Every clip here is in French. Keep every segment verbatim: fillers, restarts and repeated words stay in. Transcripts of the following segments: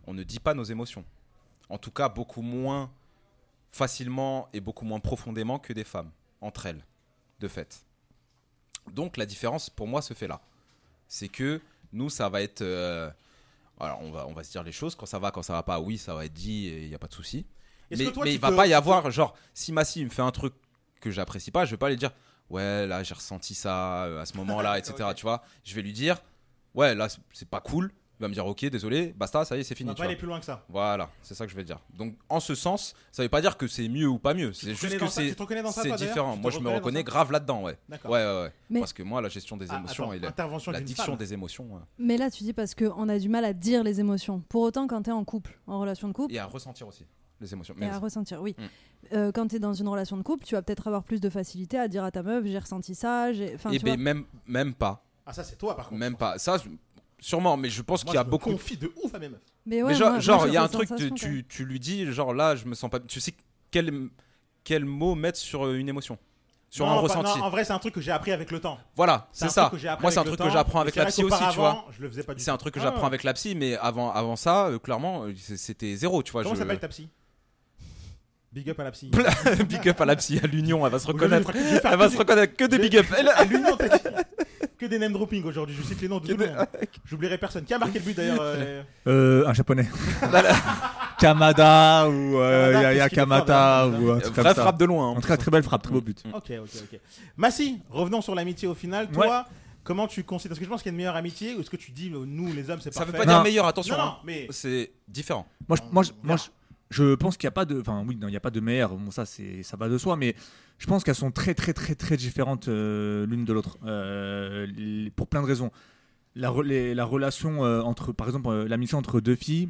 on ne dit pas nos émotions. En tout cas, beaucoup moins facilement et beaucoup moins profondément que des femmes, entre elles, de fait. Donc la différence, pour moi, se fait là. C'est que nous, ça va être... Euh, alors, on va, on va se dire les choses. Quand ça va, quand ça va pas, oui, ça va être dit et il n'y a pas de souci. Est-ce mais, toi, mais il va te... pas y avoir, genre, si Massy me fait un truc que j'apprécie pas, je vais pas lui dire ouais, là, j'ai ressenti ça euh, à ce moment-là, et cetera. Okay. Tu vois, je vais lui dire ouais, là, c'est pas cool. Il va me dire ok, désolé, basta, ça y est, c'est fini. On va pas aller plus loin que ça. Voilà, c'est ça que je vais dire. Donc, en ce sens, ça veut pas dire que c'est mieux ou pas mieux. C'est juste que c'est, c'est différent. Moi, je me reconnais grave là-dedans, ouais. D'accord. Ouais, ouais, ouais. Mais... Parce que moi, la gestion des émotions ah, attends, et la, la diction des émotions. Ouais. Mais là, tu dis parce qu'on a du mal à dire les émotions. Pour autant, quand t'es en couple, en relation de couple. Et à ressentir aussi les émotions. Et à ressentir, oui. Mm. Euh, quand t'es dans une relation de couple, tu vas peut-être avoir plus de facilité à dire à ta meuf j'ai ressenti ça. J'ai... Enfin, et ben même, même pas. Ah, ça, c'est toi, par contre. Même pas. Ça, sûrement, mais je pense moi, qu'il y a je beaucoup. Je confie de ouf à mes meufs. Mais, ouais, mais genre, moi, genre il y a un truc, tu, tu, tu lui dis, genre là, je me sens pas. Tu sais quel, quel mot mettre sur une émotion, sur non, un pas, ressenti. Non, en vrai, c'est un truc que j'ai appris avec le temps. Voilà, c'est, c'est ça. Moi, c'est un truc que j'apprends avec la psy aussi, tu vois. Je le faisais pas du c'est un truc que j'apprends ah. avec la psy, mais avant, avant ça, euh, clairement, c'était zéro, tu vois. Comment je... s'appelle ta psy? Big up à la psy. Big up à la psy, à l'Union, elle va se reconnaître. Elle va se reconnaître que des big up. À l'Union, t'as dit. Que des name dropping aujourd'hui, je cite les noms de tout le monde. J'oublierai personne. Qui a marqué le but d'ailleurs euh... Euh, un japonais. Kamada ou euh, Kamada, Yaya Kamata ou un truc comme ça. Frappe de loin. En tout cas, très belle frappe, très beau but. Ok, ok, ok. Massy, revenons sur l'amitié au final. Toi, ouais. Comment tu considères? Parce que je pense qu'il y a une meilleure amitié ou est-ce que tu dis nous les hommes c'est ça parfait? Ça veut pas dire meilleur, attention. Non, hein. mais c'est différent. Moi, je, moi, je, moi, je, je pense qu'il n'y a pas de, enfin oui, non, il n'y a pas de meilleur. Bon, ça, c'est, ça va de soi, mais je pense qu'elles sont très, très, très, très différentes euh, l'une de l'autre euh, les, pour plein de raisons. La, les, la relation euh, entre, par exemple, euh, l'amitié entre deux filles,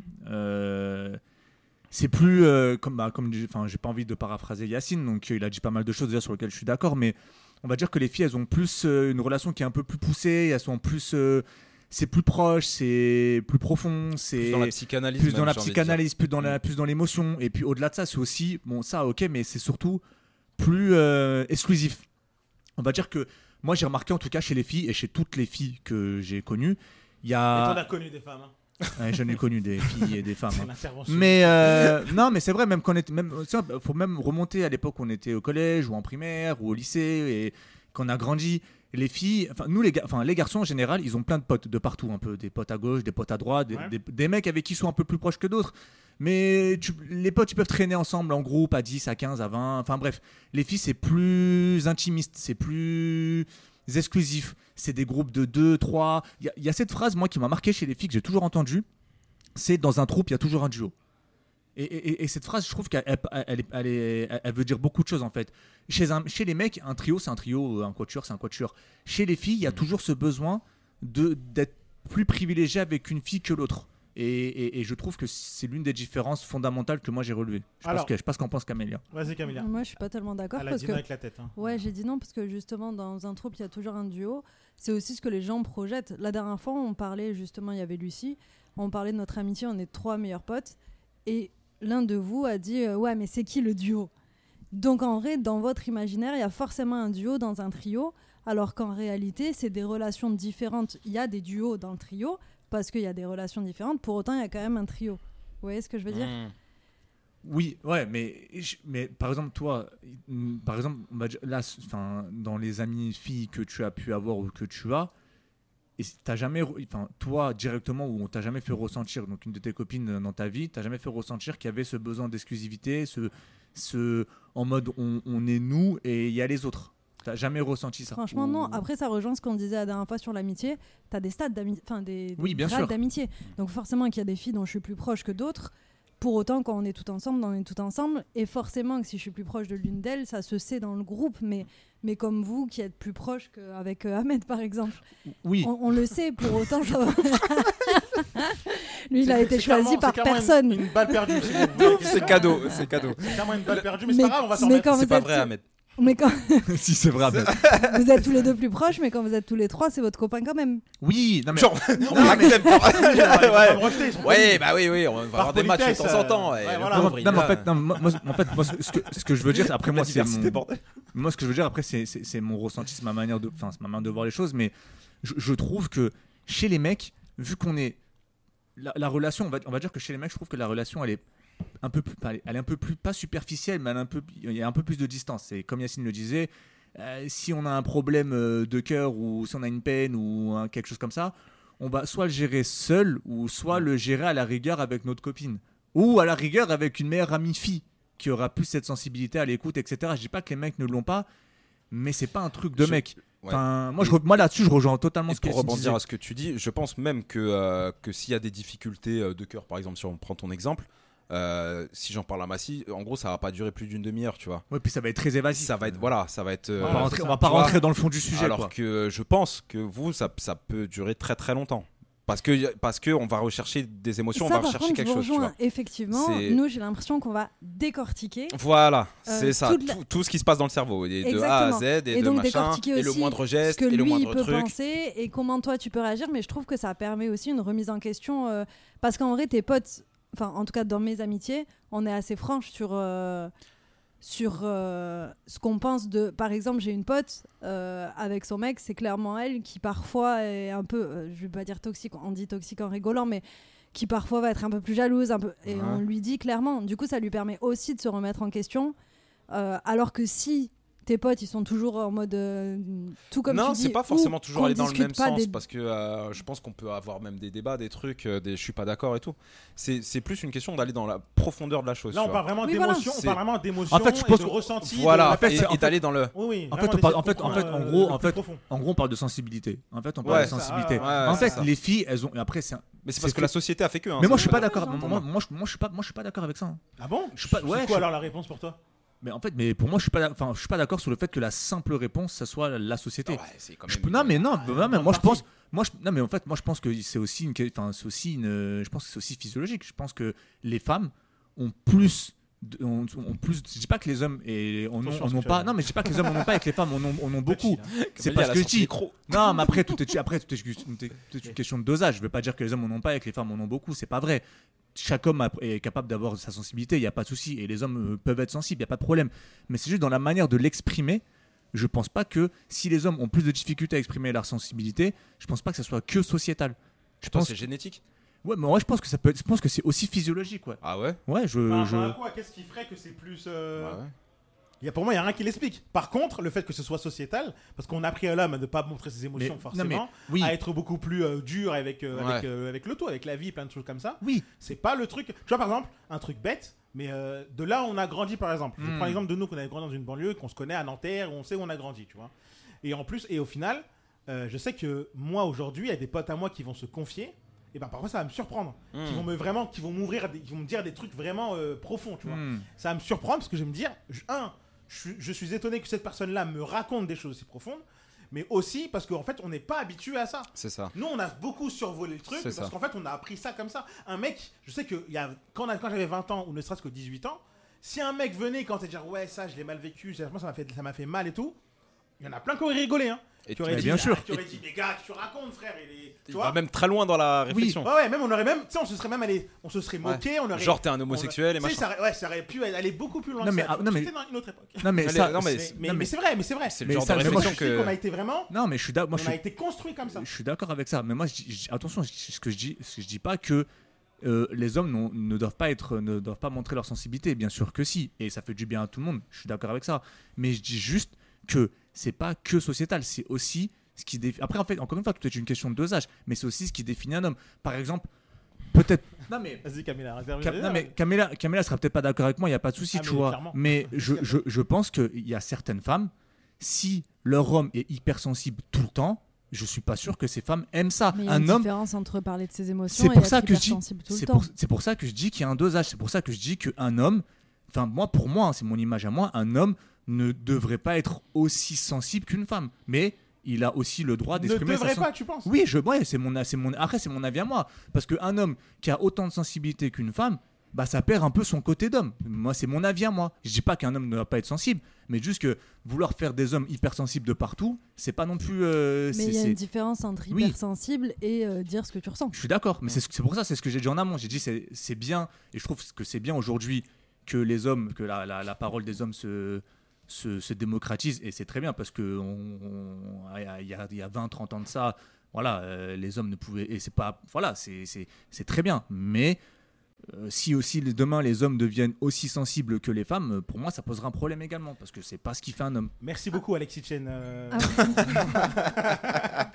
euh, c'est plus euh, comme, bah, comme, enfin, j'ai pas envie de paraphraser Yacine, donc euh, il a dit pas mal de choses déjà sur lesquelles je suis d'accord, mais on va dire que les filles, elles ont plus euh, une relation qui est un peu plus poussée, elles sont plus euh, c'est plus proche, c'est plus profond, c'est plus dans la psychanalyse, plus dans la psychanalyse, plus dans la, plus dans l'émotion. Et puis au-delà de ça, c'est aussi bon ça, ok, mais c'est surtout plus euh, exclusif. On va dire que moi j'ai remarqué en tout cas chez les filles et chez toutes les filles que j'ai connues, il y a. Et t'en as connu des femmes. Hein. Ouais, j'en ai connu des filles et des femmes. Hein. Mais euh, non, mais c'est vrai, même qu'on était, même, faut même remonter à l'époque où on était au collège ou en primaire ou au lycée et qu'on a grandi. Les filles, enfin nous les, ga- enfin les garçons en général, ils ont plein de potes de partout, un peu des potes à gauche, des potes à droite, des, ouais. des, des mecs avec qui ils sont un peu plus proches que d'autres. Mais tu, les potes ils peuvent traîner ensemble en groupe à dix, à quinze, à vingt. Enfin bref, les filles c'est plus intimiste, c'est plus exclusif. C'est des groupes de deux, trois. Il y, y a cette phrase moi qui m'a marqué chez les filles que j'ai toujours entendue. C'est dans un troupe il y a toujours un duo. Et, et, et cette phrase, je trouve qu'elle elle, elle, elle, elle, elle veut dire beaucoup de choses en fait. Chez, un, chez les mecs, un trio, c'est un trio, un quatuor, c'est un quatuor. Chez les filles, il y a toujours ce besoin de, d'être plus privilégié avec une fille que l'autre. Et, et, et je trouve que c'est l'une des différences fondamentales que moi j'ai relevées. Je ne sais pas ce qu'en pense Camélia. Vas-y Camélia. Moi, je suis pas tellement d'accord. Elle parce a dit que... non avec la tête. Hein. Ouais, j'ai dit non parce que justement, dans un troupe, il y a toujours un duo. C'est aussi ce que les gens projettent. La dernière fois, on parlait justement, il y avait Lucie, on parlait de notre amitié, on est trois meilleurs potes. Et l'un de vous a dit euh, ouais mais c'est qui le duo? Donc en vrai dans votre imaginaire il y a forcément un duo dans un trio alors qu'en réalité c'est des relations différentes. Il y a des duos dans le trio parce qu'il y a des relations différentes, pour autant il y a quand même un trio. Vous voyez ce que je veux dire? Mmh. Oui, ouais, mais, mais par exemple toi, par exemple là, dans les amies filles que tu as pu avoir ou que tu as, et t'as jamais, enfin toi directement ou on t'a jamais fait ressentir, donc une de tes copines dans ta vie, t'as jamais fait ressentir qu'il y avait ce besoin d'exclusivité, ce, ce en mode on, on est nous et il y a les autres. T'as jamais ressenti ça? Franchement ou... non. Après ça rejoint ce qu'on disait la dernière fois sur l'amitié. T'as des stades d'amitié, enfin des, des oui, bien grades sûr. d'amitié. Donc forcément qu'il y a des filles dont je suis plus proche que d'autres. Pour autant, quand on est tout ensemble, on est tout ensemble. Et forcément que si je suis plus proche de l'une d'elles, ça se sait dans le groupe. Mais, mais comme vous, qui êtes plus proche qu'avec euh, Ahmed, par exemple. Oui. On, on le sait, pour autant, ça va. Lui, il a été choisi par personne. Une, une balle perdue. Si vous c'est cadeau, c'est cadeau. C'est clairement une balle perdue, mais, mais c'est pas grave, on va s'en remettre. C'est pas vrai, Ahmed. Mais quand... si c'est vrai, Ahmed. Vous êtes tous les deux plus proches, mais quand vous êtes tous les trois, c'est votre copain quand même. Oui, non mais. Genre, non, on accepte. Ouais, ouais, bah oui, oui, on va avoir des matchs de temps en temps. Ouais, ouais, voilà. Non, non, mais en fait, non, moi, en fait, moi, ce que, ce que je veux dire, après moi, c'est mon... moi, ce que je veux dire, après, c'est, c'est, c'est mon ressenti, c'est ma manière de, enfin, c'est ma manière de voir les choses, mais je, je trouve que chez les mecs, vu qu'on est la, la relation, on va, on va dire que chez les mecs, je trouve que la relation, elle est un peu plus, elle est un peu plus, pas superficielle, mais elle est un peu, il y a un peu plus de distance. Et comme Yacine le disait, euh, si on a un problème de cœur ou si on a une peine ou hein, quelque chose comme ça, on va soit le gérer seul ou soit le gérer à la rigueur avec notre copine. Ou à la rigueur avec une meilleure amie fille qui aura plus cette sensibilité à l'écoute, et cetera. Je dis pas que les mecs ne l'ont pas, mais c'est pas un truc de je... mec. Ouais. Enfin, moi, je, moi là-dessus, je rejoins totalement et ce que pour rebondir disait. à ce que tu dis, je pense même que, euh, que s'il y a des difficultés de cœur, par exemple, si on prend ton exemple, euh, si j'en parle à Massy, en gros, ça va pas durer plus d'une demi-heure, tu vois. Ouais, puis ça va être très évasif. Ça va être, voilà, ça va être. On va, euh, pas rentrer, ça. on va pas Tu rentrer vois, dans le fond du sujet. alors quoi. que je pense que vous, ça, ça peut durer très très longtemps. Parce que, parce que on va rechercher des émotions, ça, on va par rechercher contre, quelque je vous chose. Tu rejoins. vois. Effectivement, C'est- nous, j'ai l'impression qu'on va décortiquer. Voilà, Euh, c'est ça. toute la- Tout, tout ce qui se passe dans le cerveau, et de Exactement. A à Z, et, Et de donc machin, décortiquer et le aussi moindre ce geste, que et le lui il moindre peut truc. penser et comment toi tu peux réagir. Mais je trouve que ça permet aussi une remise en question euh, parce qu'en vrai, tes potes, enfin en tout cas dans mes amitiés, on est assez franche sur euh, sur euh, ce qu'on pense de. Par exemple, j'ai une pote euh, avec son mec, c'est clairement elle qui parfois est un peu, euh, je vais pas dire toxique, on dit toxique en rigolant, mais qui parfois va être un peu plus jalouse, un peu, et Ouais. on lui dit clairement. Du coup, ça lui permet aussi de se remettre en question. Euh, alors que si tes potes ils sont toujours en mode euh, tout comme non, tu dis, c'est pas ou forcément toujours qu'on aller dans le discute même pas sens des- parce que euh, je pense qu'on peut avoir même des débats, des trucs, euh, des je suis pas d'accord et tout. C'est, c'est plus une question d'aller dans la profondeur de la chose. Là, tu on vois. parle vraiment Oui, d'émotion, voilà. on parle vraiment d'émotion En fait, je et pense de que- ressenti. Voilà, de... En fait, et, c'est- et en fait- d'aller dans le. Oui, oui, En vraiment fait, on parle, d'essayer en de fait, en fait, en comprendre, gros, euh, en plus fait, profond. en gros, on parle de sensibilité. En fait, on parle Ouais, de ça, sensibilité. ouais, ouais, ouais, en c'est fait, ça. les filles, elles ont. et Après, c'est. un- Mais c'est c'est parce que fait- la société a fait que. hein, Mais moi, c'est- je suis pas Ouais, d'accord. j'entends. Moi, moi, je, moi, je suis pas, moi, je suis pas d'accord avec ça. hein. Ah bon Je suis pas- C'est ouais, quoi je- alors la réponse pour toi? Mais en fait, mais pour moi, je suis pas, enfin, je suis pas d'accord sur le fait que la simple réponse, ça soit la société. Ouais, c'est quand Je même peux- non, une- mais non, non, mais bonne moi je partie. pense, moi je, non, mais en fait, moi je pense que c'est aussi une, enfin, c'est aussi une, je pense que c'est aussi physiologique. Je pense que les femmes ont plus, de- ont, ont plus. Je dis pas que les hommes et on Attention à on ce n'ont que tu pas. vas Non, mais je dis pas que les hommes en ont pas et que les femmes en ont, en ont beaucoup. Touchy, là. C'est Comme parce elle a que je sorti dis. micro. Non, mais après tout est, après tout est, juste- tout est- tout est une question de dosage. Je veux pas dire que les hommes en ont pas et que les femmes en ont beaucoup. C'est pas vrai. Chaque homme a- est capable d'avoir sa sensibilité, il n'y a pas de souci. Et les hommes euh, peuvent être sensibles, il n'y a pas de problème. Mais c'est juste dans la manière de l'exprimer. Je pense pas que si les hommes ont plus de difficultés à exprimer leur sensibilité, je pense pas que ça soit que sociétal. Je Je pense pense, que c'est génétique. ouais, mais moi je pense que ça peut, être- je pense que c'est aussi physiologique, ouais. Ah ouais. Ouais, je, Par je... rapport à quoi? Qu'est-ce qui ferait que c'est plus. euh, Ouais, ouais. Il y a, pour moi, il n'y a rien qui l'explique. Par contre, le fait que ce soit sociétal, parce qu'on a appris à l'homme à ne pas montrer ses émotions Mais- forcément, non, mais- oui. à être beaucoup plus euh, dur avec, euh, Ouais. avec, euh, avec l'auto, avec la vie, plein de choses comme ça. Oui, C'est pas le truc. Tu vois, par exemple, un truc bête, mais euh, de là où on a grandi, par exemple. Je Hmm. prends l'exemple de nous, qu'on a grandi dans une banlieue, qu'on se connaît à Nanterre, où on sait où on a grandi, tu vois. Et en plus, et au final, euh, je sais que moi, aujourd'hui, il y a des potes à moi qui vont se confier. Et ben parfois, ça va me surprendre. Hmm. Qui vont me vraiment, qui vont m'ouvrir, des- qui vont me dire des trucs vraiment euh, profonds, tu vois. Hmm. Ça va me surprendre parce que je vais me dire, je- un, je, suis- je suis étonné que cette personne-là me raconte des choses aussi profondes, mais aussi parce qu'en fait, on n'est pas habitué à ça. C'est ça. Nous, on a beaucoup survolé le truc C'est parce ça. qu'en fait, on a appris ça comme ça. Un mec, je sais que il y a, quand, on a- quand j'avais vingt ans ou ne serait-ce que dix-huit ans, si un mec venait quand il dire ouais, ça, je l'ai mal vécu, franchement, ça m'a fait, ça m'a fait mal et tout, il y en a plein qui auraient rigolé. Hein. Et Qui auraient Mais dit, bien ah, sûr. qui auraient dit, mais gars, tu racontes, frère. Il est... Tu il vois va même très loin dans la réflexion. Ouais, ouais, même on aurait même, tu sais, on se serait même allé, on se serait moqué, on aurait. Genre t'es un homosexuel et Tu sais, machin. ça aurait- ouais, ça aurait pu aller beaucoup plus loin Non, que mais- ça. ah, non, mais- C'était dans une autre époque. Non mais Allez, ça, non, mais Mais, c'est- mais, non, mais mais- c'est vrai, mais c'est vrai. C'est le Mais genre ça, de mais moi, réflexion Je sais qu'on a que. été vraiment, non mais je suis d'accord. Moi, on je a suis, été construit comme ça. je suis d'accord avec ça. Mais moi, je dis- je- attention, je- ce que je dis, ce que je dis pas que euh, les hommes n'ont- ne doivent pas être, ne doivent pas montrer leur sensibilité. Bien sûr que si, et ça fait du bien à tout le monde. Je suis d'accord avec ça. Mais je dis juste que c'est pas que sociétal, c'est aussi ce qui définit. Après, en fait, encore une fois, tout est une question de dosage, mais c'est aussi ce qui définit un homme. Par exemple, peut-être. Non mais. Vas-y, Camilla, interviens. Cam- non, mais Camilla, Camilla sera peut-être pas d'accord avec moi, il n'y a pas de souci, Ah, tu mais vois. clairement. Mais je, je, je pense qu'il y a certaines femmes, si leur homme est hypersensible tout le temps, je suis pas sûr que ces femmes aiment ça. Mais il y a Un une homme, différence entre parler de ses émotions c'est et pour être ça que je dis, hypersensible tout le c'est temps. pour, c'est pour ça que je dis qu'il y a un dosage. C'est pour ça que je dis qu'un homme, enfin moi, pour moi, hein, c'est mon image à moi, un homme ne devrait pas être aussi sensible qu'une femme. Mais il a aussi le droit ne d'exprimer sa devrait sen- pas, tu penses? Oui, je, ouais, c'est mon, c'est mon, après c'est mon avis à moi. Parce qu'un homme qui a autant de sensibilité qu'une femme, bah ça perd un peu son côté d'homme. Moi, c'est mon avis à moi. Je dis pas qu'un homme ne va pas être sensible, mais juste que vouloir faire des hommes hypersensibles de partout, c'est pas non plus. euh, Mais c'est- il y a c'est- une différence entre Oui. hypersensible et euh, dire ce que tu ressens. Je suis d'accord, mais c'est ce- c'est pour ça, c'est ce que j'ai dit en amont. J'ai dit c'est c'est bien, et je trouve que c'est bien aujourd'hui que les hommes, que la, la, la parole des hommes se, se, se démocratise, et c'est très bien parce que on- on- il y, a, il y a vingt trente ans de ça, voilà, euh, les hommes ne pouvaient, et c'est pas, voilà, c'est, c'est, c'est très bien, mais euh, si aussi les, demain les hommes deviennent aussi sensibles que les femmes, euh, pour moi ça posera un problème également, parce que c'est pas ce qui fait un homme. Merci beaucoup Alexis Chen. Euh... Ah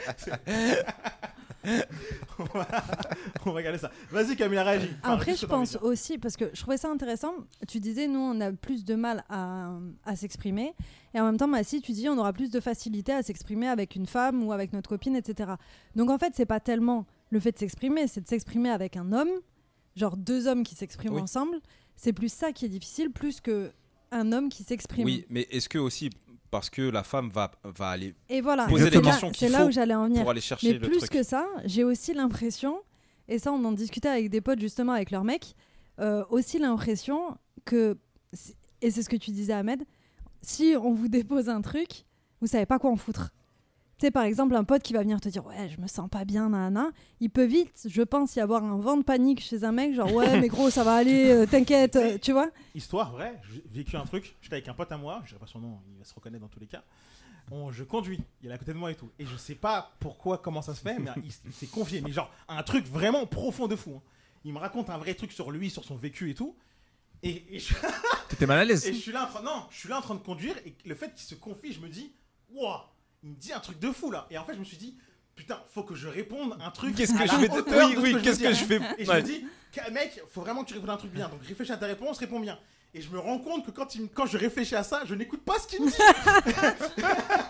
on, va... on va regarder ça. Vas-y Camilla, réagis. Enfin, Après, je pense aussi, parce que je trouvais ça intéressant, tu disais, nous, on a plus de mal à, à s'exprimer, et en même temps, Massy, tu dis, on aura plus de facilité à s'exprimer avec une femme ou avec notre copine, et cetera. Donc en fait, c'est pas tellement le fait de s'exprimer, c'est de s'exprimer avec un homme, genre deux hommes qui s'expriment oui. ensemble, c'est plus ça qui est difficile, plus qu'un homme qui s'exprime. Oui, mais est-ce que aussi... Parce que la femme va, va aller et voilà, poser les questions qu'il c'est là faut où j'allais en venir. pour aller chercher mais le plus truc. que ça, j'ai aussi l'impression, et ça on en discutait avec des potes justement avec leurs mecs, euh, aussi l'impression que, et c'est ce que tu disais Ahmed, si on vous dépose un truc, vous savez pas quoi en foutre. Tu sais, par exemple, un pote qui va venir te dire ouais, je me sens pas bien, nanana, il peut vite, je pense, y avoir un vent de panique chez un mec, genre ouais, mais gros, ça va aller, euh, t'inquiète, euh, tu vois. Histoire vraie, j'ai vécu un truc, j'étais avec un pote à moi, je dirais pas son nom, il va se reconnaître dans tous les cas. On, je conduis, il est à côté de moi et tout. Et je sais pas pourquoi, comment ça se fait, mais il, il s'est confié, mais genre un truc vraiment profond de fou. Hein. Il me raconte un vrai truc sur lui, sur son vécu et tout. Et, et je... T'étais mal à l'aise. Et je suis là en train, non, je suis là en train de conduire et le fait qu'il se confie, je me dis, waouh, il me dit un truc de fou là. Et en fait, je me suis dit, putain, faut que je réponde un truc. Qu'est-ce que à je la vais hauteur oui, de ce oui, que je qu'est-ce veux que dire. je fais Et je ouais. me dis, mec, faut vraiment que tu répondes un truc bien. Donc réfléchis à ta réponse, réponds bien. Et je me rends compte que quand, il, quand je réfléchis à ça, je n'écoute pas ce qu'il me dit.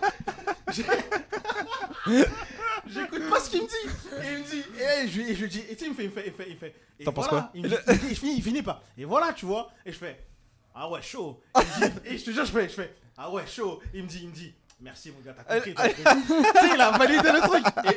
J'écoute pas ce qu'il me dit. Et il me dit, et je, et je dis, et tu sais, il me fait, il me fait, il fait, il fait. Et T'en penses voilà, quoi il, me dit, il, il finit, il finit pas. Et voilà, tu vois. Et je fais, ah ouais, chaud. Et, il me dit, et je te jure, je fais, je fais, ah ouais, chaud. Et il me dit, il me dit, merci mon gars, t'as compris. Tu sais, il a validé le truc. Et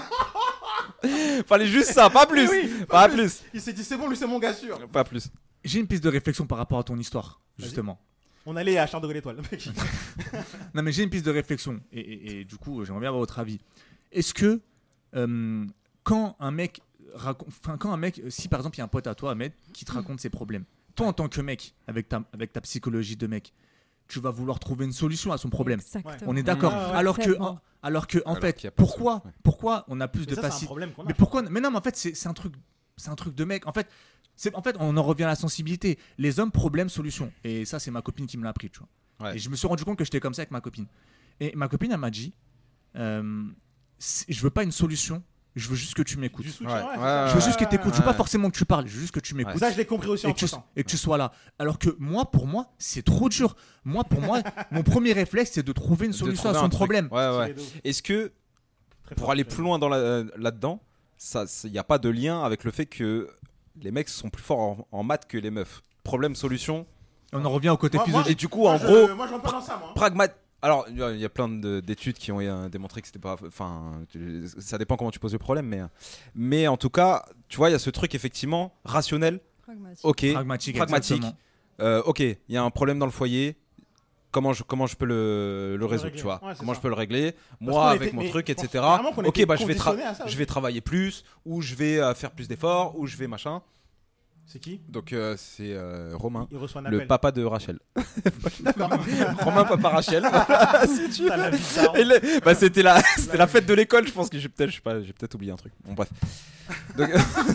oh. Fallait juste ça, pas plus. Oui, pas, pas plus. plus. Il s'est dit, c'est bon, lui, c'est mon gars sûr. Pas plus. J'ai une piste de réflexion par rapport à ton histoire, Vas-y. justement. On allait à Charles de Gaulle étoile. Non, mais j'ai une piste de réflexion et, et, et du coup, j'aimerais bien avoir votre avis. Est-ce que euh, quand un mec raconte, enfin quand un mec, si par exemple il y a un pote à toi, Ahmed, qui te raconte ses problèmes, toi en tant que mec, avec ta avec ta psychologie de mec, tu vas vouloir trouver une solution à son problème. Exactement. On est d'accord. Ouais, ouais, alors que, complètement. en, alors que en Alors fait, qu'il y a pas de pourquoi, solution, ouais. pourquoi on a plus Mais de ça, c'est un facilité. problème qu'on a. Mais pourquoi Mais non, mais en fait, c'est c'est un truc, c'est un truc de mec. En fait, c'est en fait, on en revient à la sensibilité. Les hommes, problème, solution. Et ça, c'est ma copine qui me l'a appris, tu vois. Ouais. Et je me suis rendu compte que j'étais comme ça avec ma copine. Et ma copine, elle m'a dit, euh, c'est- je veux pas une solution. Je veux juste que tu m'écoutes. Du soutien, Ouais, ouais, c'est ouais, ça. Je veux juste que tu écoutes. Je veux pas Ouais. forcément que tu parles. Je veux juste que tu m'écoutes. Ça, je l'ai compris aussi Et en que, tu, temps. et que tu sois là. Alors que moi, pour moi, c'est trop dur. Moi, pour moi, mon premier réflexe, c'est de trouver une De solution trouver à un son truc. problème. Ouais, ouais. Est-ce que, pour aller plus loin dans la- là-dedans, il n'y a pas de lien avec le fait que les mecs sont plus forts en, en maths que les meufs. Problème, solution. On en revient au côté Moi- moi, physiologique. Et du coup, Moi, en je- gros, moi, je rentre pas dans ça, moi. pragmatique. Alors, il y a- il y a plein de- d'études qui ont euh, démontré que c'était pas. Enfin, tu- ça dépend comment tu poses le problème, mais. Mais en tout cas, tu vois, il y a ce truc effectivement rationnel. Pragmatique. Ok. Pragmatique. Pragmatique. exactement. Euh, ok, il y a un problème dans le foyer. Comment je, comment je peux le, le résoudre, régler. tu vois Ouais, c'est comment ça. je peux le régler Parce moi qu'on avec était- mon mais truc, je pense et cetera. vraiment qu'on Ok, était bah je vais, tra- conditionnés à ça je aussi. vais travailler plus, ou je vais euh, faire plus d'efforts, ou je vais machin. C'est qui? Donc euh, c'est euh, Romain, Il reçoit un le appel. papa de Rachel. D'accord. Romain, papa Rachel. Voilà, si tu veux. T'as la vie de daron. Et le- bah, c'était la, c'était la fête de l'école, je pense que j'ai peut-être, je sais pas, j'ai peut-être oublié un truc. Bon bref. Donc,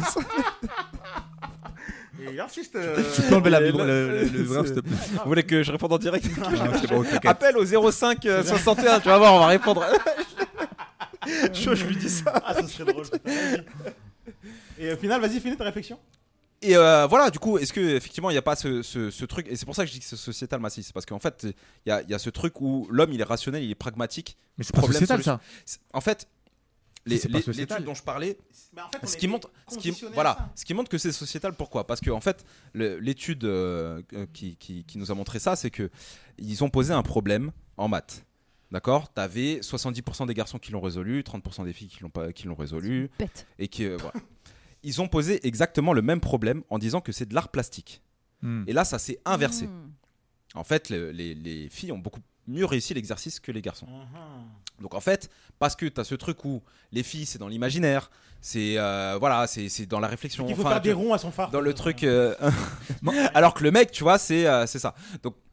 Et insiste. euh, Tu peux enlever la Et vibra- le- le, le, le bref, s'il te plaît. vous voulez que je réponde en direct? Ah, c'est bon, t'inquiète. Appel au zéro cinq euh, soixante et un, tu vas voir, on va répondre. je, je lui dis ça. Ah, ça serait drôle. putain, vas-y. Et au final, vas-y, finis ta réflexion. Et euh, voilà, du coup, est-ce que effectivement il n'y a pas ce, ce, ce truc, et c'est pour ça que je dis que c'est sociétal massif, c'est parce qu'en fait il y a, il y a ce truc où l'homme il est rationnel, il est pragmatique. Mais c'est pas Problème, sociétal, solution. ça. C'est- En fait, les, C'est pas les- sociétal. l'étude dont je parlais, Mais en fait, on ce était qui montre, ce qui, conditionnés à voilà, ça. ce qui montre que c'est sociétal. Pourquoi? Parce que en fait, le- l'étude euh, qui, qui, qui nous a montré ça, c'est que ils ont posé un problème en maths. D'accord? T'avais soixante-dix pour cent des garçons qui l'ont résolu, trente pour cent des filles qui l'ont pas, qui l'ont résolu, Bête. et qui, euh, voilà. Ils ont posé exactement le même problème en disant que c'est de l'art plastique. Hmm. Et là, ça s'est inversé. Mmh. En fait, le- les, les filles ont beaucoup mieux réussi l'exercice que les garçons. Mhm. Donc en fait, parce que tu as ce truc où les filles, c'est dans l'imaginaire, c'est euh, voilà, c'est c'est dans la réflexion. Il faut enfin, faire tu- des ronds à son phare. dans le truc. euh, Alors que le mec, tu vois, c'est euh, c'est ça. Donc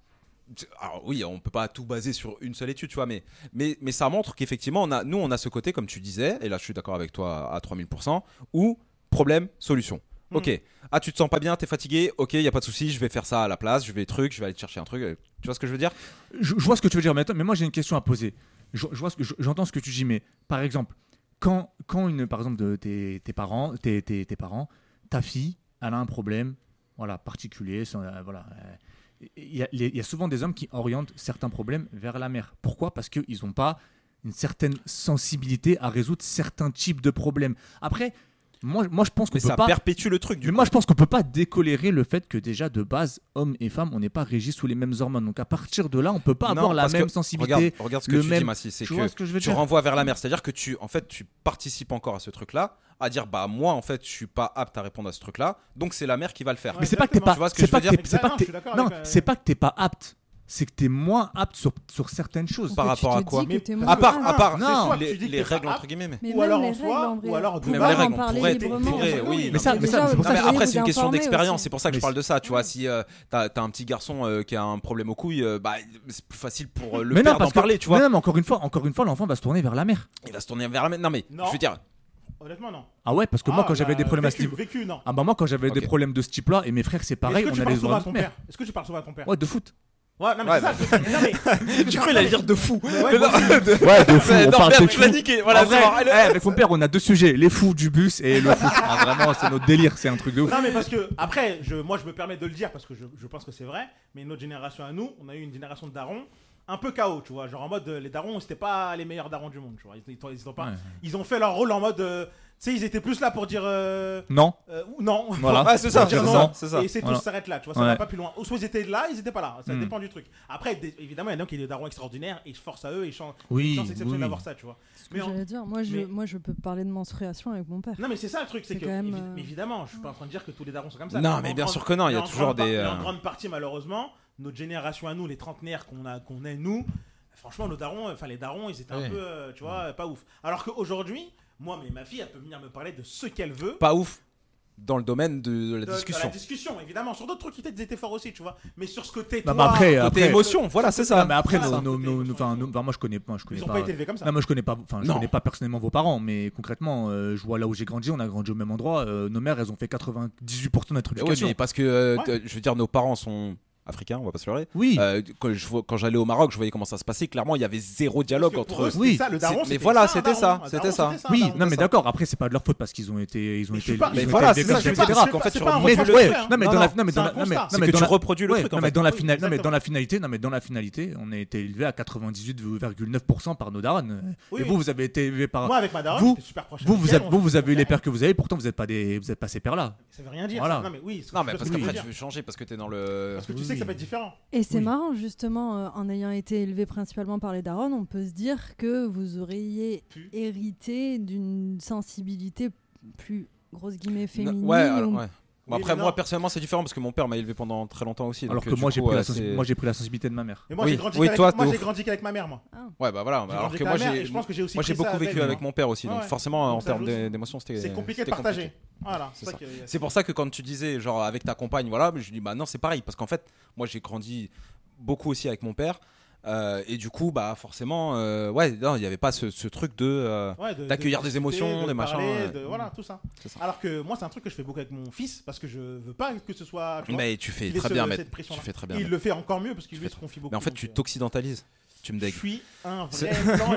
alors oui, on peut pas tout baser sur une seule étude, tu vois, mais, mais, mais ça montre qu'effectivement, on a, nous, on a ce côté, comme tu disais, et là, je suis d'accord avec toi à trois mille pour cent, où problème, solution. Mmh. Ok, ah, tu te sens pas bien, t'es fatigué, ok, y a pas de souci, je vais faire ça à la place, je vais truc, je vais aller te chercher un truc. Tu vois ce que je veux dire ? je, je vois ce que tu veux dire, mais, attends, mais moi, j'ai une question à poser. Je, je vois ce que, je, j'entends ce que tu dis, mais par exemple, quand, quand une, par exemple, de tes, tes parents, tes, tes, tes parents, ta fille, elle a un problème, voilà, particulier, euh, voilà. Euh, Il y, a, il y a souvent des hommes qui orientent certains problèmes vers la mère. Pourquoi ? Parce qu'ils n'ont pas une certaine sensibilité à résoudre certains types de problèmes. Après, moi, moi je pense qu'on mais peut ça pas... perpétue le truc. Du mais coup. moi, je pense qu'on peut pas décolérer le fait que déjà de base, hommes et femmes, on n'est pas régis sous les mêmes hormones. Donc à partir de là, on peut pas non, avoir la même que, sensibilité. Regarde, regarde ce que le tu même... dis, Massi, c'est tu que, vois ce que je veux tu dire renvoies vers la mère. C'est-à-dire que tu, en fait, tu participes encore à ce truc-là, à dire bah moi en fait je suis pas apte à répondre à ce truc-là, donc c'est la mère qui va le faire. Ouais, mais c'est pas que t'es pas. Tu vois ce que c'est je pas veux dire ? que t'es, c'est pas que t'es, non, c'est pas que t'es pas apte. C'est que t'es moins apte sur, sur certaines choses. Par rapport à quoi ? Mais à part, à part non, les, les règles entre guillemets. Mais, mais ou alors en soi, ou alors même les règles, on pourrait, pourrait, oui. Mais ça, mais ça, c'est pour ça. Mais après, c'est une question d'expérience. C'est pour ça que mais je parle de ça. Tu vois, si euh, t'as, t'as un petit garçon euh, qui a un problème aux couilles, euh, bah c'est plus facile pour euh, le mais père non, d'en que, parler. Tu vois. Mais non, mais encore une fois, encore une fois, l'enfant va se tourner vers la mère. Il va se tourner vers la mère. Non, mais non. je veux dire. Honnêtement, non. Ah ouais, parce que ah, moi, quand bah, j'avais des problèmes vécu, à ce niveau. Vécu, non. Ah bah moi, quand j'avais okay. des problèmes de ce type-là, et mes frères, c'est pareil, on allait voir notre mère. Est-ce que tu parles souvent à ton père ? Ouais, de foot. Ouais, non, mais ouais, c'est ça. Bah... non, mais... du coup, il allait dire de fou. Ouais, ouais, de... ouais, de fou. On parle de fou. Niqué. Voilà, vrai, ouais, avec mon père, on a deux sujets, les fous du bus et le foot. Ah, vraiment, c'est notre délire, c'est un truc de ouf. Non, mais parce que, après, je, moi, je me permets de le dire parce que je, je pense que c'est vrai, mais notre génération à nous, on a eu une génération de darons un peu K O, tu vois. Genre en mode, les darons, c'était pas les meilleurs darons du monde, tu vois. Ils, ils, ils, ont, pas, ouais. ils ont fait leur rôle en mode. Euh, tu sais, ils étaient plus là pour dire. Euh, non. Euh, non. Voilà. Ouais, c'est ça. Dire non, non. C'est ça. Et c'est voilà. tout s'arrête là, tu vois. Ça ouais. va pas plus loin. Ou soit ils étaient là, ils étaient pas là. Ça mm. dépend du truc. Après, d- évidemment, il y en a qui ont des darons extraordinaires et je force à eux et chance. Oui. Chance exceptionnelle oui. d'avoir ça, tu vois. Ce mais que j'allais dire, moi je, mais... moi je peux parler de menstruation avec mon père. Non, mais c'est ça le truc, c'est, c'est que. Même, évi- euh... évidemment, je suis pas en train de dire que tous les darons sont comme ça. Non, mais bien sûr que non, il y a toujours des. En grande partie, malheureusement, notre génération à nous, les trentenaires qu'on a, qu'on est nous. Franchement, nos darons, enfin les darons, ils étaient oui. un peu, euh, tu vois, pas ouf. Alors qu'aujourd'hui, moi, mais ma fille, elle peut venir me parler de ce qu'elle veut. Pas ouf dans le domaine de la de, discussion. De la discussion, évidemment. Sur d'autres trucs, ils étaient forts aussi, tu vois. Mais sur ce côté, bah, toi, bah après, côté après, émotion, voilà, c'est ça. Non, mais après, voilà, nos, nos, nos, enfin, nos, bah, moi, je connais, moi, je connais ils pas. Ils ont pas été élevés comme ça. Non, moi, je connais pas. Enfin, je non. connais pas personnellement vos parents, mais concrètement, euh, je vois là où j'ai grandi, on a grandi au même endroit. Euh, nos mères, elles ont fait quatre-vingt-dix-huit pour cent de notre éducation. Oui, mais parce que, euh, ouais. je veux dire, nos parents sont. Africains, on va pas se leurrer. Oui. Euh, quand, je, quand j'allais au Maroc, je voyais comment ça se passait. Clairement, il y avait zéro dialogue entre eux. Oui, ça, le daron, mais voilà, c'était ça, c'était ça. Oui, non, mais d'accord. Après, c'est pas de leur faute parce qu'ils ont été, ils ont été. Mais voilà, c'est ça. Je veux dire qu'en fait, tu reproduis le truc. Non, mais dans la, non, mais dans la, non, mais c'est que tu reproduis le truc. Non, mais dans la finale, non, mais dans la finalité, non, mais dans la finalité, on a été élevé à quatre-vingt-dix-huit virgule neuf pour cent par nos darons. Et vous, vous avez été élevé par. Moi, avec ma daronne, j'étais super proche. Vous, vous, vous avez eu les pères que vous avez. Pourtant, vous êtes pas des, vous êtes pas ces pères-là. Ça veut rien dire. Non, mais oui. Non, mais parce qu'après, tu veux changer parce que t'es dans le. Parce que tu sais que ça peut être différent. Et c'est oui. marrant, justement, euh, en ayant été élevé principalement par les darons, on peut se dire que vous auriez Puis. hérité d'une sensibilité plus, grosse guillemets, féminine. Ouais, alors, ou... ouais. Bon, après, oui, moi, personnellement, c'est différent parce que mon père m'a élevé pendant très longtemps aussi. Alors donc, que moi, coup, j'ai pris euh, la sensi- moi, j'ai pris la sensibilité de ma mère. Et moi, oui. j'ai grandi, oui, avec, toi, moi j'ai grandi qu'avec ma mère, moi. Ah. Ouais, bah voilà. J'ai alors que moi, j'ai, je pense que j'ai aussi moi, j'ai beaucoup vécu avec, avec mon père aussi. ouais, donc, ouais. forcément, donc, en termes d'émotions, c'était. C'est compliqué de partager. Voilà. C'est, ça. Que, c'est pour ça que quand tu disais, genre, avec ta compagne, voilà, je dis, bah non, c'est pareil. Parce qu'en fait, moi, j'ai grandi beaucoup aussi avec mon père. Euh, et du coup, bah forcément, euh, ouais, non, il n'y avait pas ce, ce truc de, euh, ouais, de d'accueillir de des émotions, de des machins. Parler, euh, de, voilà, tout ça. C'est ça. Alors que moi, c'est un truc que je fais beaucoup avec mon fils parce que je veux pas que ce soit. Tu mais vois, tu fais très bien, mais tu fais très bien. Et il le fait encore mieux parce qu'il lui se confie beaucoup. Mais en fait, tu t'occidentalises. Tu me dégues. Je suis un vrai blanc.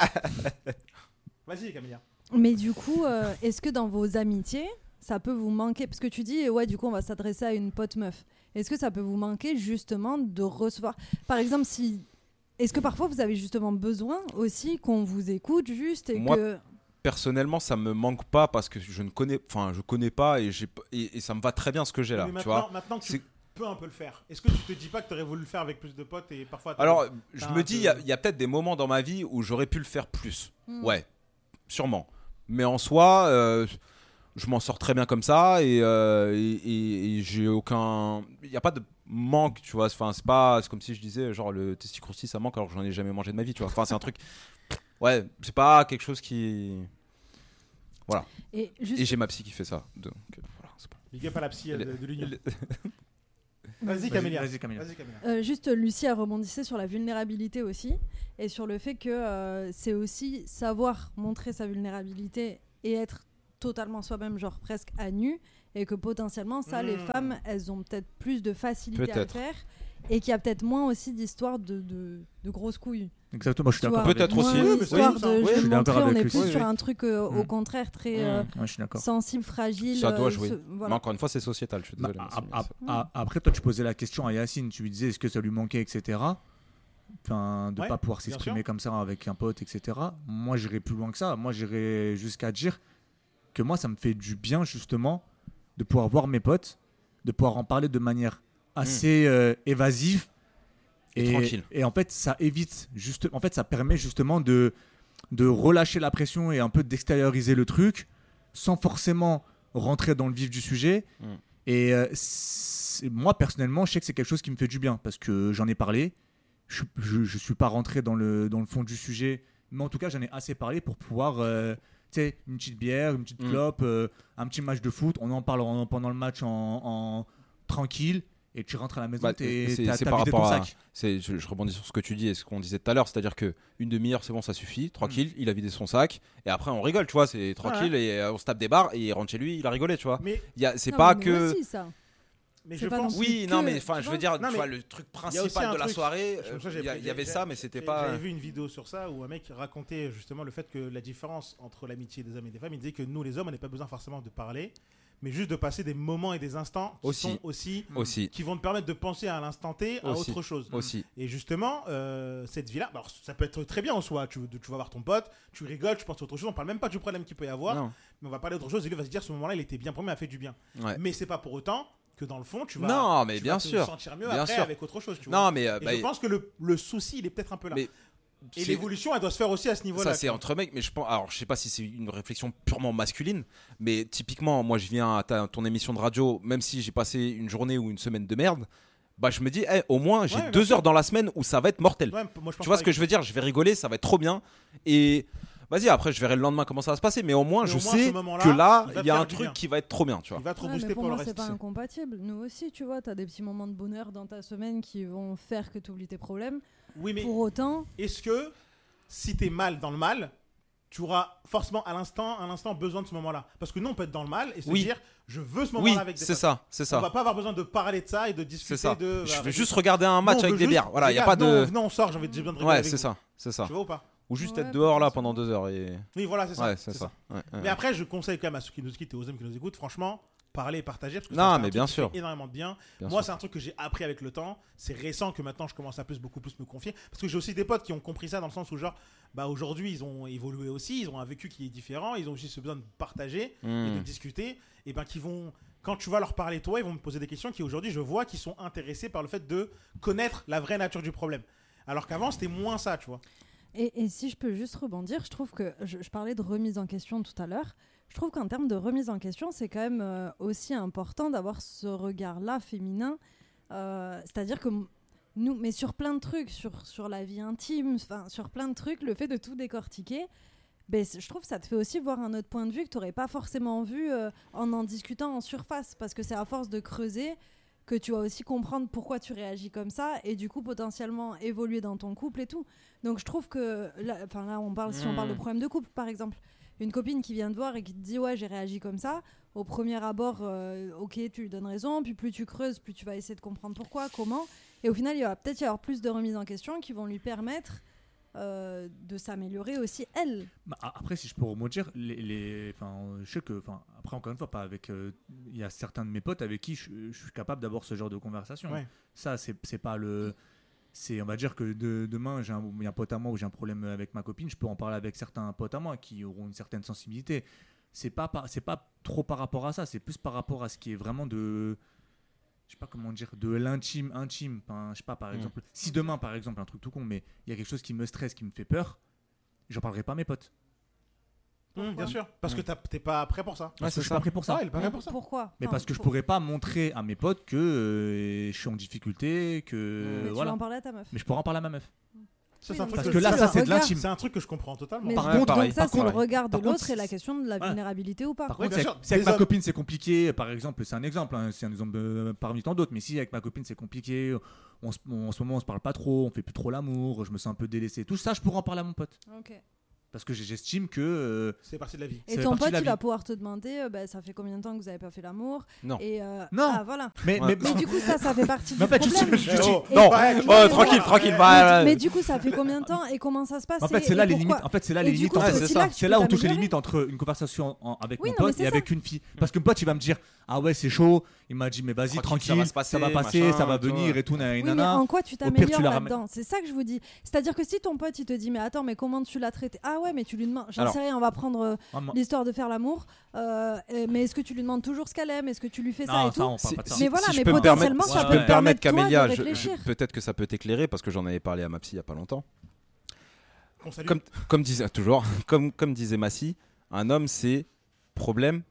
Vas-y, Camilla. Mais du coup, euh, est-ce que dans vos amitiés, ça peut vous manquer parce que tu dis, ouais, du coup, on va s'adresser à une pote meuf. Est-ce que ça peut vous manquer justement de recevoir, par exemple, si est-ce que parfois vous avez justement besoin aussi qu'on vous écoute juste et Moi, que personnellement, ça me manque pas parce que je ne connais, enfin, je connais pas et j'ai et, et ça me va très bien ce que j'ai là. Mais tu maintenant, vois. Maintenant que tu peux un peu le faire. Est-ce que tu te dis pas que tu aurais voulu le faire avec plus de potes et parfois Alors, je me dis, il y, y a peut-être des moments dans ma vie où j'aurais pu le faire plus. Mmh. Ouais, sûrement. Mais en soi. Euh, je m'en sors très bien comme ça et, euh, et, et, et j'ai aucun, il y a pas de manque, tu vois. Enfin, c'est pas, c'est comme si je disais genre le testicrousty ça manque alors que j'en ai jamais mangé de ma vie, tu vois. Enfin, c'est un truc, ouais, c'est pas quelque chose qui, voilà. Et, juste... et j'ai ma psy qui fait ça, donc voilà. C'est pas... Big up à la psy de, de l'Union. Vas-y Camélia. Vas-y, Camélia. Vas-y, Camélia. Euh, juste, Lucie a rebondissé sur la vulnérabilité aussi, et sur le fait que euh, c'est aussi savoir montrer sa vulnérabilité et être totalement soi-même, genre presque à nu, et que potentiellement ça, Mmh. les femmes, elles ont peut-être plus de facilité à le Peut-être. faire, et qu'il y a peut-être moins aussi d'histoires de, de, de grosses couilles. Exactement, je suis Tu d'accord. vois, Peut-être moins aussi. Oui, mais l'histoire ça, de oui, je je vais suis me d'accord montrer, on avec est Lucie. plus Oui, sur oui. un truc euh, au Mm. contraire très Mm. euh, Ouais, je suis d'accord. sensible, fragile. Ça doit euh, jouer. ce- Mais voilà. encore une fois, c'est sociétal, je suis Bah, désolé. a- mais a- c'est- a- après, toi, tu posais la question à Yacine, tu lui disais est-ce que ça lui manquait, et cetera. Enfin, de ne Ouais, pas pouvoir bien s'exprimer sûr. comme ça avec un pote, et cetera. Moi, j'irais plus loin que ça. Moi, j'irais jusqu'à dire que moi, ça me fait du bien, justement, de pouvoir voir mes potes, de pouvoir en parler de manière assez euh, évasive. Et tranquille. Et en fait, ça évite, juste, en fait, ça permet justement de, de relâcher la pression et un peu d'extérioriser le truc sans forcément rentrer dans le vif du sujet. Mm. Et euh, c'est- moi, personnellement, je sais que c'est quelque chose qui me fait du bien parce que j'en ai parlé. Je ne suis pas rentré dans le, dans le fond du sujet, mais en tout cas, j'en ai assez parlé pour pouvoir, euh, tu sais, une petite bière, une petite Mm. clope, euh, un petit match de foot. On en parle en- pendant le match en, en tranquille. Et tu rentres à la maison, Bah, t'es- c'est- t'as c'est t'as par vidé ton rapport à- sac. C'est, je, je rebondis sur ce que tu dis et ce qu'on disait tout à l'heure, c'est-à-dire que une demi-heure, c'est bon, ça suffit, tranquille, il a vidé son sac, et après on rigole, tu vois, c'est tranquille, et euh, on se tape des barres, et il rentre chez lui, il a rigolé, tu vois. Mais, Il y a, c'est Non, pas mais que. aussi, ça. mais C'est je pas pense. non Oui, que- non, mais enfin, tu je vois. veux dire, Non, tu mais vois, le truc il y a aussi principal un de la truc- soirée, C'est pour ça que euh, j'ai- il y, a- il y avait j'ai- ça, mais c'était j'ai- pas. J'avais vu une vidéo sur ça où un mec racontait justement le fait que la différence entre l'amitié des hommes et des femmes, il disait que nous les hommes, on n'a pas besoin forcément de parler, mais juste de passer des moments et des instants qui Aussi. sont aussi Aussi, qui vont te permettre de penser à l'instant T à Aussi. autre chose. aussi. Et justement, euh, cette vie-là, alors, ça peut être très bien en soi. Tu, tu vas voir ton pote, tu rigoles, tu penses à autre chose. On parle même pas du problème qu'il peut y avoir, Non. mais on va parler d'autre chose. Et lui va se dire, ce moment-là, il était bien pour moi, il a fait du bien. Ouais. Mais c'est pas pour autant que dans le fond, tu vas, Non, mais tu bien vas te sûr. sentir mieux Bien après sûr. avec autre chose. Tu vois. Non, mais, euh, Et bah, je pense que le, le souci, il est peut-être un peu là. Mais Et c'est- l'évolution, elle doit se faire aussi à ce niveau-là. ça c'est quoi. entre mecs, mais je pense. Alors, je sais pas si c'est une réflexion purement masculine, mais typiquement, moi, je viens à ta- ton émission de radio, même si j'ai passé une journée ou une semaine de merde, bah, je me dis, eh, au moins, j'ai Ouais, bien deux sûr. heures dans la semaine où ça va être mortel. Ouais, moi, je pense Tu vois ce que pareil. je veux dire? Je vais rigoler, ça va être trop bien. Et vas-y, après, je verrai le lendemain comment ça va se passer. Mais au moins, Mais je au moins, sais ce moment-là, que là, il va il y a te un faire du truc bien. qui va être trop bien, tu vois. Il va te Ouais, rebooster mais pour pour le moi, c'est reste. pas c'est- incompatible. Nous aussi, tu vois, t'as des petits moments de bonheur dans ta semaine qui vont faire que tu oublies tes problèmes. Oui, mais Pour autant, est-ce que si t'es mal dans le mal, tu auras forcément à l'instant, à l'instant besoin de ce moment-là? Parce que nous, on peut être dans le mal et se Oui. dire, je veux ce Oui, moment-là avec des c'est potes. ça, c'est On va ça. pas avoir besoin de parler de ça et de C'est discuter ça. de. Je voilà, vais de- juste regarder un Nous, match on avec veut des juste- bières. Voilà, il les y a gars, pas de. venez, on- venez, on sort, j'ai envie de j'ai besoin de rigoler Ouais, avec c'est vous. ça, c'est ça. Tu vois ou pas? Ou juste Ouais, être dehors là potentiellement. pendant deux heures et. Oui, voilà, c'est ça. Ouais, c'est c'est ça. Ouais, ouais, Mais ouais. après, je conseille quand même à ceux qui nous écoutent et aux hommes qui nous écoutent, franchement, parler et partager. Parce que Non, ça, c'est un mais truc bien qui sûr. fait énormément de bien. Bien Moi, sûr. c'est un truc que j'ai appris avec le temps. C'est récent que maintenant je commence à plus, beaucoup plus me confier. Parce que j'ai aussi des potes qui ont compris ça dans le sens où, genre, bah aujourd'hui, ils ont évolué aussi, ils ont un vécu qui est différent, ils ont aussi ce besoin de partager et de Hmm. discuter. Et ben, qui vont, quand tu vas leur parler, toi, ils vont me poser des questions qui aujourd'hui, je vois, qui sont intéressés par le fait de connaître la vraie nature du problème. Alors qu'avant, c'était moins ça, tu vois. Et, et si je peux juste rebondir, je trouve que je, je parlais de remise en question tout à l'heure. Je trouve qu'en termes de remise en question, c'est quand même euh, aussi important d'avoir ce regard-là féminin. Euh, C'est-à-dire que m- nous, mais sur plein de trucs, sur, sur la vie intime, enfin, sur plein de trucs, le fait de tout décortiquer, ben, c- je trouve que ça te fait aussi voir un autre point de vue que tu n'aurais pas forcément vu euh, en en discutant en surface. Parce que c'est à force de creuser que tu vas aussi comprendre pourquoi tu réagis comme ça et du coup potentiellement évoluer dans ton couple et tout. Donc je trouve que là, enfin là on parle si on parle de Mmh. problème de couple par exemple, une copine qui vient te voir et qui te dit ouais j'ai réagi comme ça, au premier abord euh, ok tu lui donnes raison, puis plus tu creuses plus tu vas essayer de comprendre pourquoi, comment, et au final il va peut-être y avoir plus de remises en question qui vont lui permettre euh, de s'améliorer aussi elle. Bah, a- après, si je peux rebondir, les, les, enfin, euh, je sais que, enfin, après encore une fois, pas avec, euh, il y a certains de mes potes avec qui je, je suis capable d'avoir ce genre de conversation. Ouais. Ça, c'est, c'est pas le, c'est, on va dire que de, demain, j'ai un, il y a un pote à moi où j'ai un problème avec ma copine, je peux en parler avec certains potes à moi qui auront une certaine sensibilité. C'est pas, par- c'est pas trop par rapport à ça, c'est plus par rapport à ce qui est vraiment de, je sais pas comment dire, de l'intime, intime. Enfin, je sais pas, par Mm. exemple, si demain, par exemple, un truc tout con, mais il y a quelque chose qui me stresse, qui me fait peur, j'en parlerai pas à mes potes. Hum, bien sûr. Parce Mmh. que t'as- t'es pas prêt pour ça. Ouais, Parce que c'est je suis ça. pas prêt pour ça. Ah, il est pas prêt pour ça. Pourquoi Mais Enfin, parce que je pour- pourrais pas montrer à mes potes que euh, je suis en difficulté, que mais tu vas voilà. en parler à ta meuf. Mais je pourrais en parler à ma meuf. Ça, Oui, c'est un non, truc Parce que que je- là, c'est ça, un c'est de regard. l'intime. c'est un truc que je comprends totalement. Mais Par donc, contre, donc ouais, ça, par c'est le contre, regard de par contre, l'autre et la question de la ouais. vulnérabilité ou pas. Par Oui, contre, bien si sûr, avec, si avec des ma hommes- copine c'est compliqué, par exemple, c'est un exemple, hein, c'est un exemple euh, parmi tant d'autres, mais si avec ma copine c'est compliqué, on, se- on- en ce moment on se parle pas trop, on fait plus trop l'amour, je me sens un peu délaissé, tout ça, je pourrais en parler à mon pote. Ok. Parce que j'estime que. euh, C'est partie de la vie. Et Ça fait ton partie de pote, la il va vie. pouvoir te demander, euh, bah, ça fait combien de temps que vous avez pas fait l'amour Non. Et euh, Non. Ah voilà. Mais, Ouais. mais, Mais du coup, ça, ça fait partie du Mais en fait, je problème. suis- je Eh suis- oh, Et- Non, ouais, et- tu oh, vois, tranquille, voilà. tranquille. Ouais. bah, Mais du coup, ça fait combien de temps et comment ça se passe En fait, et- c'est là et les pourquoi limites. En fait, c'est là Et les du limites. coup, Ouais, entre- c'est aussi ça. là que tu C'est peux là où on touche les t'améliorer. limites entre une conversation en- avec Oui, mon non, mais pote c'est et ça. avec une fille. Parce que mon pote, il va me dire ah ouais, c'est chaud. Il m'a dit mais vas-y, Tranquille, tranquille, ça va se ça va passer, passer, machin, ça va tu vois. venir et tout. Oui, mais nanana. en quoi tu pire, tu t'améliores la ramènes- là-dedans? C'est ça que je vous dis. C'est-à-dire que si ton pote il te dit mais attends mais comment tu l'as traité? Ah ouais mais tu lui demandes. J'en Alors. sais rien. On va prendre euh, Ah, moi- l'histoire de faire l'amour. Euh, et- mais est-ce que tu lui demandes toujours ce qu'elle aime? Est-ce que tu lui fais ça Non, et ça, tout? on parle pas de ça. Mais voilà, si je mais peux me permettre, potentiellement, si ça je peut peux me permettre, toi de Camélia, je- réfléchir. je- peut-être que ça peut t'éclairer parce que j'en avais parlé à ma psy il y a pas longtemps. Qu'on salue. Comme, comme disait toujours, comme, comme disait Massy, un homme c'est problème.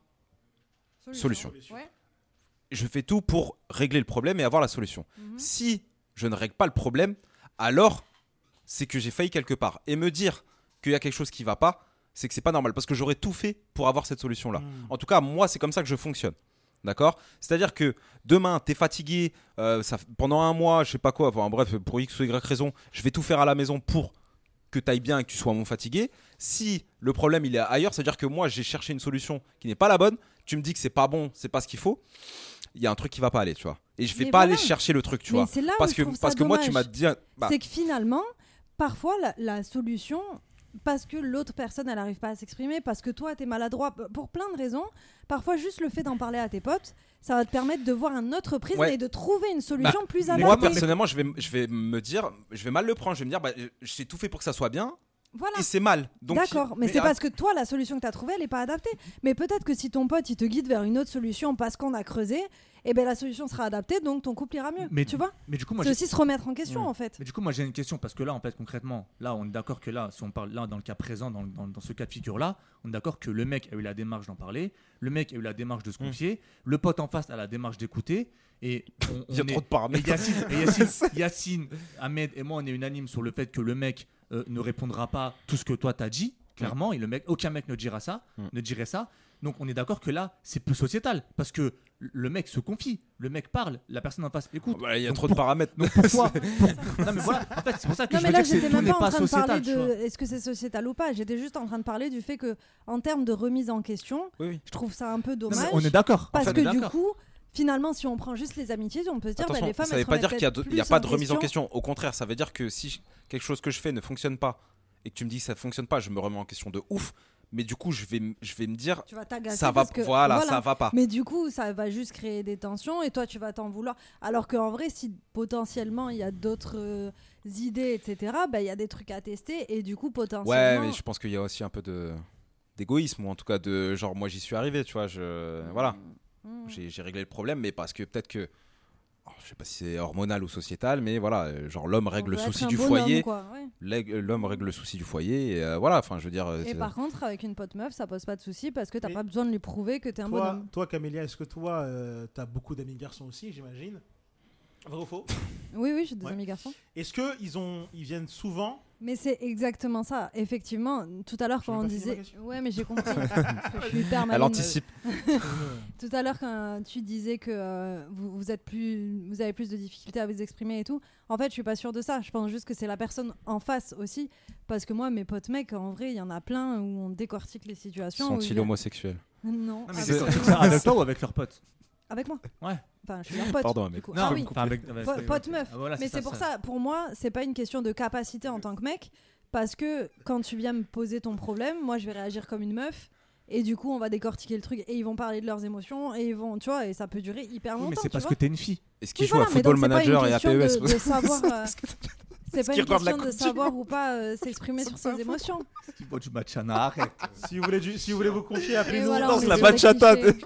Solution. Ouais. Je fais tout pour régler le problème et avoir la solution. Mhm. Si je ne règle pas le problème, alors c'est que j'ai failli quelque part. Et me dire qu'il y a quelque chose qui va pas, c'est que c'est pas normal parce que j'aurais tout fait pour avoir cette solution-là. Mm. En tout cas, moi, c'est comme ça que je fonctionne. D'accord? C'est-à-dire que demain, t'es fatigué, euh, ça, pendant un mois, je sais pas quoi, enfin, bref, pour X ou Y raison, je vais tout faire à la maison pour que tu ailles bien et que tu sois moins fatigué. Si le problème il est ailleurs, c'est-à-dire que moi j'ai cherché une solution qui n'est pas la bonne, tu me dis que c'est pas bon, c'est pas ce qu'il faut, il y a un truc qui va pas aller, tu vois. Et je vais Mais pas voilà. aller chercher le truc, tu Mais vois. c'est là où Parce je que, trouve ça parce que moi tu m'as dommage. dit. bah, C'est que finalement, parfois, la, la solution, parce que l'autre personne, elle n'arrive pas à s'exprimer, parce que toi, tu es maladroit, p- pour plein de raisons, parfois, juste le fait d'en parler à tes potes, ça va te permettre de voir un autre prisme Ouais. et de trouver une solution plus moi adaptée. personnellement, je vais, je vais me dire, je vais mal le prendre, je vais me dire, bah, j'ai tout fait pour que ça soit bien Voilà. et c'est mal. Donc, D'accord, mais, mais c'est ah, parce que toi, la solution que tu as trouvée, elle n'est pas adaptée. Mais peut-être que si ton pote, il te guide vers une autre solution parce qu'on a creusé, eh ben, la solution sera adaptée, donc ton couple ira mieux. Mais- tu vois Mais du coup, moi, C'est j'ai- aussi se remettre en question, Ouais. en fait. Mais du coup, moi j'ai une question parce que là, en fait, concrètement, là, on est d'accord que là, si on parle là dans le cas présent, dans, dans, dans ce cas de figure-là, on est d'accord que le mec a eu la démarche d'en parler, le mec a eu la démarche de se confier, le pote en face a la démarche d'écouter, et on, il y a on trop est- de paramètres. et Yacine, et Yacine, Yacine, Ahmed et moi, on est unanimes sur le fait que le mec euh, ne répondra pas tout ce que toi t'as dit, clairement, et le mec, aucun mec ne dira ça, Mm. ne dirait ça. Donc on est d'accord que là, c'est plus sociétal parce que le mec se confie, le mec parle, la personne en face écoute. Bah, il y a Donc, trop de pour- paramètres. Donc pourquoi pour- Non mais voilà, en fait, c'est pour ça que Non je mais veux là dire que c'est- j'étais tout même n'est pas en pas train de parler sociétal, tu vois. de est-ce que c'est sociétal ou pas, j'étais juste en train de parler du fait que en termes de remise en question, Oui, oui. je trouve ça un peu Non, mais dommage on est d'accord. parce En fait, que on est du d'accord. coup finalement si on prend juste les amitiés, on peut se dire bah, Attention, les femmes ça elles veut se pas dire remettent qu'il y a, de- peut-être il y a plus pas en de remise en question. question. Au contraire, ça veut dire que si je- quelque chose que je fais ne fonctionne pas et que tu me dis que ça fonctionne pas, je me remets en question de ouf. Mais du coup, je vais, m- je vais me dire, Tu vas t'agacer ça va, parce que voilà, ça va pas. Mais du coup, ça va juste créer des tensions et toi, tu vas t'en vouloir. Alors qu'en vrai, si potentiellement il y a d'autres euh, idées, et cetera, bah, il y a des trucs à tester et du coup, Ouais, potentiellement. mais je pense qu'il y a aussi un peu de d'égoïsme ou en tout cas de genre moi j'y suis arrivé, tu vois, je voilà, Mmh. j'ai j'ai réglé le problème, mais parce que peut-être que oh, je sais pas si c'est hormonal ou sociétal, mais voilà, euh, genre l'homme règle On le veut être souci un du bonhomme, foyer, quoi, ouais. l'aigle- l'homme règle le souci du foyer, et euh, voilà, enfin je veux dire. euh, Et c'est- par contre, avec une pote meuf, ça pose pas de souci parce que t'as Mais- pas besoin de lui prouver que t'es un Toi, bonhomme. toi, Camélia, est-ce que toi, euh, t'as beaucoup d'amis garçons aussi, j'imagine? Vrai ou faux? Oui, oui, j'ai des Ouais. amis garçons. Est-ce que ils ont, ils viennent souvent? Mais c'est exactement ça. Effectivement, tout à l'heure J'ai quand même on pas fini ma disait. question. Ouais, mais j'ai compris. Parce que je suis hyper Elle maligne. anticipe. Tout à l'heure, quand tu disais que euh, vous, vous, êtes plus, vous avez plus de difficultés à vous exprimer et tout, en fait, je suis pas sûre de ça. Je pense juste que c'est la personne en face aussi. Parce que moi, mes potes mecs, en vrai, il y en a plein où on décortique les situations. où il Sont-ils y a- homosexuels? Non, Non, mais avec, c'est c'est- c'est ça, avec toi ou avec leurs potes avec moi. Ouais. Enfin, je suis leur pote. Pardon, du mec. coup. Non, Ah oui. enfin, avec- avec- Po- pote meuf. Ah, voilà, Mais c'est pour ça, pour moi, c'est pas une question de capacité en tant que mec. Parce que quand tu viens me poser ton problème, moi, je vais réagir comme une meuf. Et du coup, on va décortiquer le truc et ils vont parler de leurs émotions et ils vont, tu vois, et ça peut durer hyper Oui, longtemps. mais c'est tu parce vois. que t'es une fille. Est-ce qu'ils Oui, jouent voilà, à mais Football donc c'est pas Manager une et à question P E S? de, de savoir. euh, c'est pas qu'ils une regardent la question de Coupe du savoir ou pas euh, s'exprimer sur ses émotions. Thibaut du Bachana, arrête. Si vous voulez, du- si vous voulez vous confier, Et appelez-nous. voilà, Non, on c'est est la sur des bachata, clichés.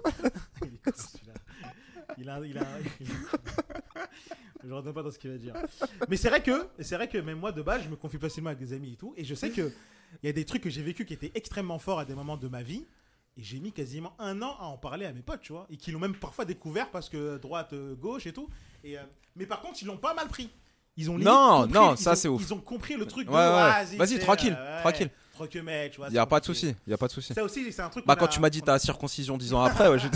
Il a, il a, il a... Je rentre pas dans ce qu'il va dire. Mais c'est vrai que, c'est vrai que même moi de base, je me confie facilement avec des amis et tout, et je sais que il y a des trucs que j'ai vécu qui étaient extrêmement forts à des moments de ma vie, et j'ai mis quasiment un an à en parler à mes potes, tu vois, et qui l'ont même parfois découvert parce que droite, euh, gauche et tout. Et euh, mais par contre, ils l'ont pas mal pris. Ils ont non, compris, non, ils ça ont, c'est ouf. Ils ont compris le truc. Ouais, de, ouais. Vas-y, c'est, tranquille, euh, ouais, tranquille. Truc mec, tu vois. Il y a pas de souci, il y a pas de souci. Ça aussi, c'est un truc. Bah quand tu m'as dit ta circoncision dix ans après, ouais, je...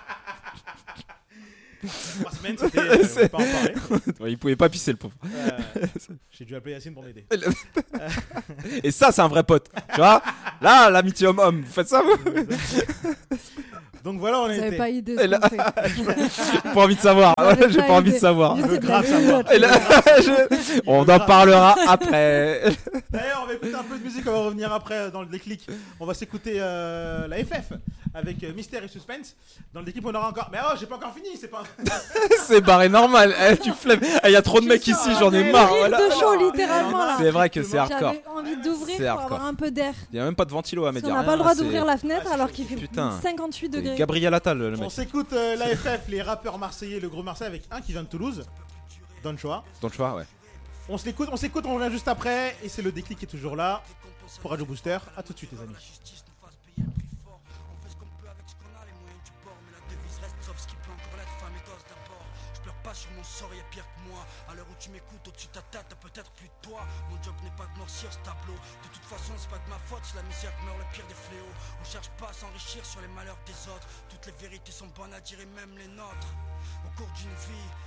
Trois semaines, c'était. Euh, on va pas en parler. ouais, il pouvait pas pisser le pauvre. Euh, j'ai dû appeler Yacine pour m'aider. Et ça, c'est un vrai pote. Tu vois, là, l'amitié homme-homme, vous faites ça vous? Donc voilà, on Vous était. n'avez pas idée Et de là- ce qu'on fait. J'ai pas envie de savoir. Vous avez Voilà, j'ai pas pas envie idée. de savoir. Lui, c'est de la grave savoir. lune. Et là, je- On en parlera après. D'ailleurs, on va écouter un peu de musique, on va revenir après dans le déclic. On va s'écouter euh, la F F avec euh, Mystère et Suspense. Dans le déclic, on aura encore. Mais oh, j'ai pas encore fini, c'est pas. C'est barré normal. Eh, tu flemmes. Il y a trop de mecs ici, j'en ai marre. Rire Voilà. de chaud, littéralement là. C'est vrai que c'est hardcore. J'avais envie d'ouvrir C'est pour hardcore. avoir un peu d'air. Il y a même pas de ventilo à Parce mettre. qu'on y a n'a pas rien, le droit c'est- d'ouvrir la fenêtre Ah, alors c'est- qu'il fait Putain. cinquante-huit degrés. Gabriel Attal, le On mec. s'écoute euh, la F F, les rappeurs marseillais, le gros Marseille avec un qui vient de Toulouse. Donne choix. Dans le choix, ouais. On s'écoute, on s'écoute, on revient juste après. Et c'est le déclic qui est toujours là. Pour Radio Booster. À tout de suite, les amis. Sur mon sort, y'a pire que moi. À l'heure où tu m'écoutes, au-dessus de ta tête, t'as peut-être plus de toi. Mon job n'est pas de noircir ce tableau. De toute façon, c'est pas de ma faute si la misère meurt le pire des fléaux. On cherche pas à s'enrichir sur les malheurs des autres. Toutes les vérités sont bonnes à dire et même les nôtres. Au cours d'une vie,